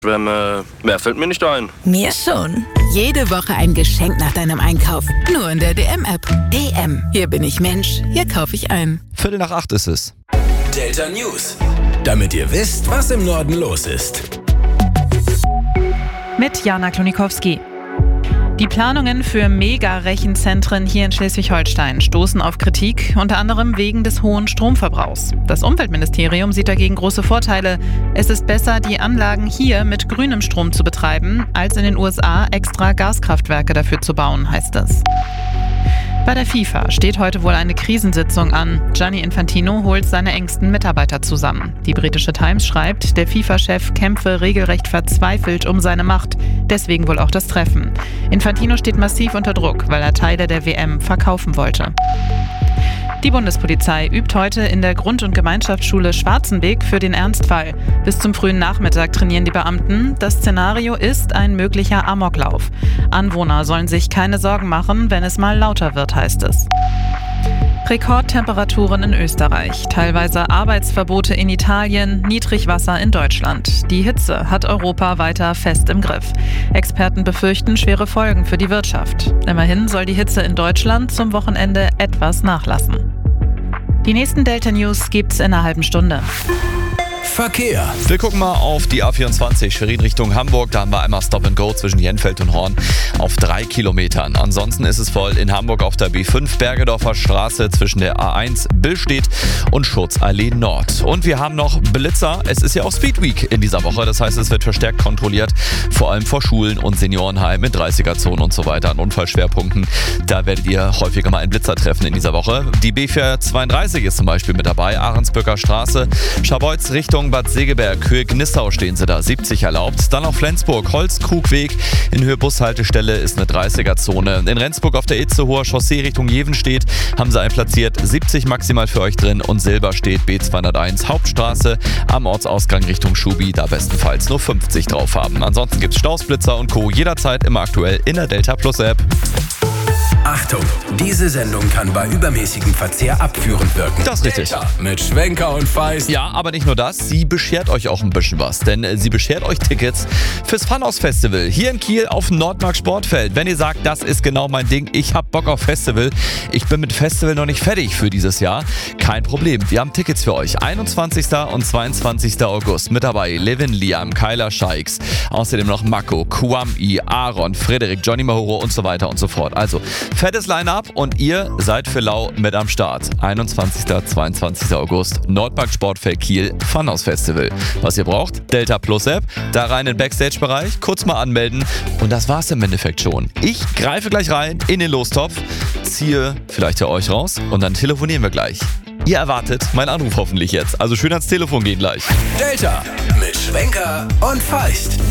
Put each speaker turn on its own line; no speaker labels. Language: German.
Mehr fällt mir nicht ein.
Mir schon. Jede Woche ein Geschenk nach deinem Einkauf. Nur in der DM-App. DM. Hier bin ich Mensch. Hier kaufe ich ein.
7:45 ist es.
Delta News. Damit ihr wisst, was im Norden los ist.
Mit Jana Klonikowski. Die Planungen für Mega-Rechenzentren hier in Schleswig-Holstein stoßen auf Kritik, unter anderem wegen des hohen Stromverbrauchs. Das Umweltministerium sieht dagegen große Vorteile. Es ist besser, die Anlagen hier mit grünem Strom zu betreiben, als in den USA extra Gaskraftwerke dafür zu bauen, heißt es. Bei der FIFA steht heute wohl eine Krisensitzung an. Gianni Infantino holt seine engsten Mitarbeiter zusammen. Die britische Times schreibt, der FIFA-Chef kämpfe regelrecht verzweifelt um seine Macht. Deswegen wohl auch das Treffen. Infantino steht massiv unter Druck, weil er Teile der WM verkaufen wollte. Die Bundespolizei übt heute in der Grund- und Gemeinschaftsschule Schwarzenbeek für den Ernstfall. Bis zum frühen Nachmittag trainieren die Beamten. Das Szenario ist ein möglicher Amoklauf. Anwohner sollen sich keine Sorgen machen, wenn es mal lauter wird, heißt es. Rekordtemperaturen in Österreich, teilweise Arbeitsverbote in Italien, Niedrigwasser in Deutschland. Die Hitze hat Europa weiter fest im Griff. Experten befürchten schwere Folgen für die Wirtschaft. Immerhin soll die Hitze in Deutschland zum Wochenende etwas nachlassen. Die nächsten Delta News gibt's in einer halben Stunde.
Verkehr.
Wir gucken mal auf die A24 Schwerin Richtung Hamburg. Da haben wir einmal Stop and Go zwischen Jenfeld und Horn auf 3 Kilometern. Ansonsten ist es voll in Hamburg auf der B5 Bergedorfer Straße zwischen der A1 Billstedt und Schurzallee Nord. Und wir haben noch Blitzer. Es ist ja auch Speed Week in dieser Woche. Das heißt, es wird verstärkt kontrolliert, vor allem vor Schulen und Seniorenheimen mit 30er-Zonen und so weiter an Unfallschwerpunkten. Da werdet ihr häufiger mal einen Blitzer treffen in dieser Woche. Die B432 ist zum Beispiel mit dabei. Ahrensböcker Straße, Scharbeutz Richtung Bad Segeberg, Höhe Gnissau stehen sie da, 70 erlaubt. Dann auf Flensburg, Holzkrugweg, in Höhe Bushaltestelle ist eine 30er-Zone. In Rendsburg auf der Itzehoer Chaussee Richtung Jevenstedt haben sie einplatziert, 70 maximal für euch drin. Und Silberstedt B201 Hauptstraße am Ortsausgang Richtung Schubi, da bestenfalls nur 50 drauf haben. Ansonsten gibt's Staus, Blitzer und Co. jederzeit immer aktuell in der Delta Plus App.
Achtung, diese Sendung kann bei übermäßigem Verzehr abführend wirken.
Das ist richtig.
Delta mit Schwenker und Feist.
Ja, aber nicht nur das, sie beschert euch auch ein bisschen was, denn sie beschert euch Tickets fürs Funhouse Festival hier in Kiel auf dem Nordmark Sportfeld. Wenn ihr sagt, das ist genau mein Ding, ich hab Bock auf Festival, ich bin mit Festival noch nicht fertig für dieses Jahr, kein Problem. Wir haben Tickets für euch. 21. und 22. August mit dabei Levin Liam, Kyla Scheiks, außerdem noch Mako, Kwame, Aaron, Frederik, Johnny Mahoro und so weiter und so fort. Also fettes Line-Up und ihr seid für lau mit am Start. 21. 22. August, Nordmark Sportfeld Kiel, Funhouse Festival. Was ihr braucht? Delta Plus App, da rein in den Backstage-Bereich, kurz mal anmelden und das war's im Endeffekt schon. Ich greife gleich rein in den Lostopf, ziehe vielleicht für euch raus und dann telefonieren wir gleich. Ihr erwartet meinen Anruf hoffentlich jetzt, also schön ans Telefon gehen gleich.
Delta mit Schwenker und Feist.